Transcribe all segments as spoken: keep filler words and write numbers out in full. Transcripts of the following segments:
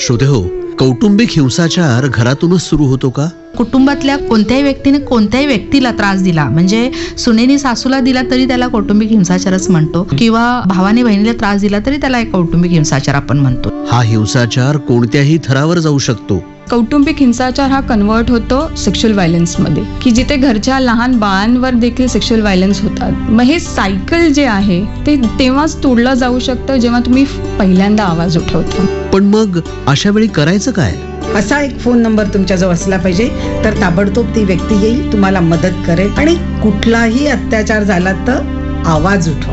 श्रोतेहो, कौटुंबिक हिंसाचार घरातूनच सुरू होतो का? कुटुंबातल्या कोणत्याही व्यक्तीने कोणत्याही व्यक्तीला त्रास दिला, म्हणजे सुनेनी सासूला दिला तरी त्याला कौटुंबिक हिंसाचारच म्हणतो, किंवा भावाने बहिणीला त्रास दिला तरी त्याला एक कौटुंबिक हिंसाचार आपण म्हणतो. हा हिंसाचार कोणत्याही थरावर जाऊ शकतो. कौटुंबिक हिंसाचार हा कन्वर्ट होतो सेक्शुअल व्हायलन्समध्ये, की जिथे घरच्या लहान बाळांवर देखील सेक्शुअल व्हायलन्स होतात. मग हे सायकल जे आहे ते तेव्हाच तोडलं जाऊ शकतं जेव्हा तुम्ही पहिल्यांदा आवाज उठवता. पण मग अशा वेळी करायचं काय? असा एक फोन नंबर तुमच्याजवळ असला पाहिजे, तर ताबडतोब ती व्यक्ती येईल, तुम्हाला मदत करेल, आणि कुठलाही अत्याचार झाला तर आवाज उठवा.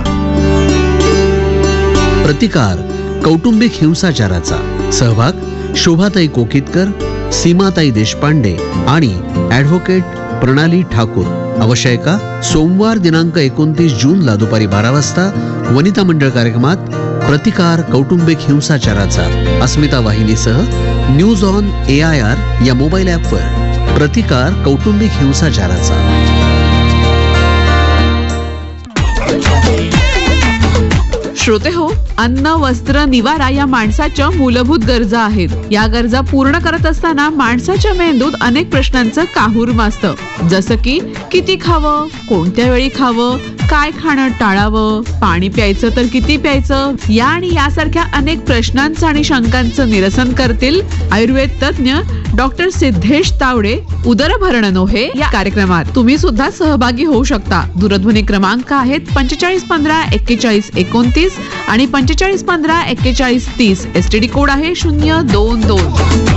प्रतिकार कौटुंबिक हिंसाचाराचा. सहभाग शोभाताई कोकितकर, सीमाताई देशपांडे आणि ॲडव्होकेट प्रणाली ठाकूर. आवश्यका सोमवार दिनांक एकोणतीस जूनला दुपारी बारा वाजता वनिता मंडळ कार्यक्रमात प्रतिकार कौटुंबिक हिंसाचाराचा अस्मिता वाहिनीसह news on A I R या मोबाईल ॲपवर. प्रतिकार कौटुंबिक हिंसाचाराचा. श्रोते हो, अन्न, वस्त्र, निवारा या माणसाच्या मूलभूत गरजा आहेत. या गरजा पूर्ण करत असताना माणसाच्या मेंदूत अनेक प्रश्नांचं काहूर माजतं. जसं की किती खावं, कोणत्या वेळी खावं, काय खाणं टाळावं, पाणी प्यायचं तर किती प्यायचं, या आणि यासारख्या अनेक प्रश्नांचं आणि शंकांचं निरसन करतील आयुर्वेद तज्ञ डॉक्टर सिद्धेश तावडे उदरभरण नोहे या कार्यक्रमात. तुम्ही सुद्धा सहभागी होऊ शकता. दूरध्वनी क्रमांक आहेत पंचेचाळीस पंधरा एक्केचाळीस एकोणतीस आणि पंचेचाळीस पंधरा एक्केचाळीस तीस. एसटीडी कोड आहे शून्य दोन दोन.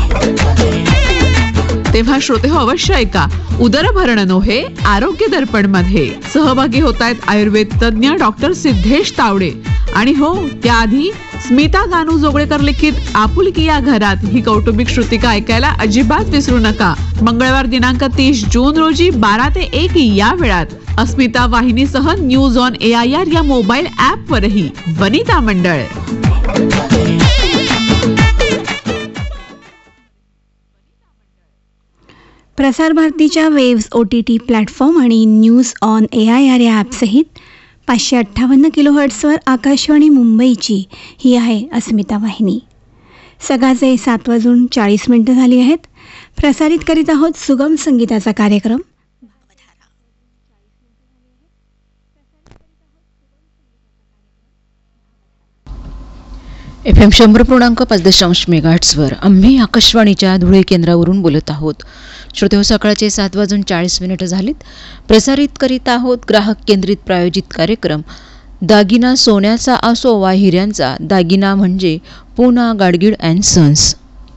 तेव्हा श्रोते हो, अवश्य ऐका उदरभरण नोहे आरोग्य दर्पण मध्ये. सहभागी होत आहेत आयुर्वेद तज्ञ डॉक्टर सिद्धेश तावडे. आणि हो, त्याआधी स्मिता गानू जोगळेकर लिखित आपुलकी या घरात ही कौटुंबिक श्रुतिका ऐकायला अजिबात विसरू नका. मंगळवार दिनांक तीस जून रोजी बारा ते एक या वेळात अस्मिता वाहिनीसह news on A I R या मोबाईल ऍप वरही. वनिता मंडळ. प्रसार भारतीच्या waves O T T platform आणि news on A I R या ॲपसहित पाचशे अठ्ठावन्न किलोहर्ट्सवर आकाशवाणी मुंबईची ही आहे अस्मिता वाहिनी. सकाळचे सात वाजून चाळीस मिनिटं झाली आहेत. प्रसारित करीत आहोत सुगम संगीताचा कार्यक्रम. एफ एम शंभर पूर्णांक पाच दशांश मेगाहर्ट्झवर आम्ही आकाशवाणीच्या धुळे केंद्रावरून बोलत आहोत. श्रोते, सकाळचे सात वाजून चाळीस मिनिटं झालीत. प्रसारित करीत आहोत ग्राहक केंद्रित प्रायोजित कार्यक्रम दागिना सोन्याचा असो वा हिऱ्यांचा, दागिना म्हणजे पूना गाडगीळ अँड सन्स.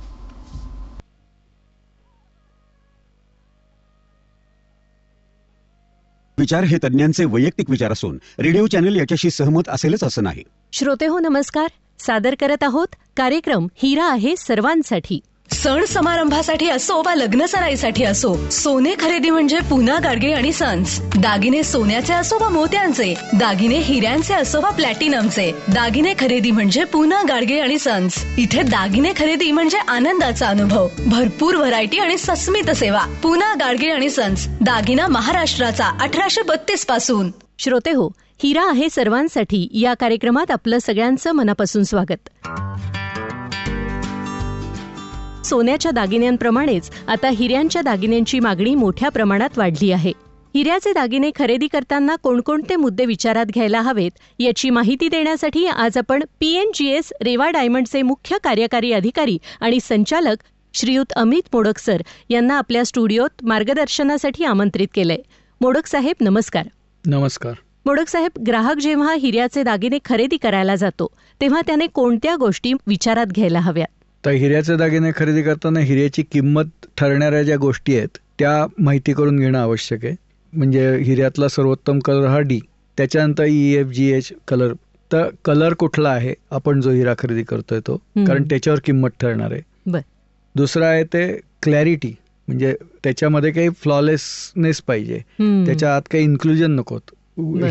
विचार हे तज्ञांचे वैयक्तिक विचार असून रेडिओ चॅनल याच्याशी सहमत असेलच असं नाही. श्रोते हो, नमस्कार. सादर करत आहोत कार्यक्रम हिरा आहे सर्वांसाठी. सण समारंभासाठी असो वा लग्न सराईसाठी असो, सोने खरेदी म्हणजे पूना गाडगीळ आणि सन्स. दागिने सोन्याचे असो वा मोत्यांचे, दागिने हिऱ्यांचे असो वा प्लॅटिनमचे, दागिने खरेदी म्हणजे पूना गाडगीळ आणि सन्स. इथे दागिने खरेदी म्हणजे आनंदाचा अनुभव, भरपूर व्हरायटी आणि सस्मित सेवा. पूना गाडगीळ आणि सन्स, दागिना महाराष्ट्राचा अठराशे बत्तीस पासून. श्रोते हो, हिरा आहे सर्वांसाठी या कार्यक्रमात आपलं सगळ्यांचं मनापासून स्वागत. सोन्याच्या दागिन्यांप्रमाणेच आता हिऱ्यांच्या दागिन्यांची मागणी मोठ्या प्रमाणात वाढली आहे. हिऱ्याचे दागिने खरेदी करताना कोणकोणते मुद्दे विचारात घ्यायला हवेत याची माहिती देण्यासाठी आज आपण P N G S Reva डायमंडचे मुख्य कार्यकारी अधिकारी आणि संचालक श्रीयुत अमित मोडक सर यांना आपल्या स्टुडिओत मार्गदर्शनासाठी आमंत्रित केलंय. मोडक साहेब, नमस्कार. नमस्कार. मोडक साहेब, ग्राहक जेव्हा हिऱ्याचे दागिने खरेदी करायला जातो तेव्हा त्याने कोणत्या गोष्टी विचारात घ्यायला हव्यात? तर हिऱ्याचे दागिने खरेदी करताना हिऱ्याची किंमत ठरणाऱ्या ज्या गोष्टी आहेत त्या माहिती करून घेणं आवश्यक आहे. म्हणजे हिऱ्यातला सर्वोत्तम कलर हा डी, त्याच्यानंतर E F G H colour. तर कलर कुठला आहे आपण जो हिरा खरेदी करतोय तो, कारण त्याच्यावर किंमत ठरणार आहे. दुसरं आहे ते क्लॅरिटी, म्हणजे त्याच्यामध्ये काही फ्लॉलेसनेस पाहिजे, त्याच्या आत काही इन्क्लुजन नको.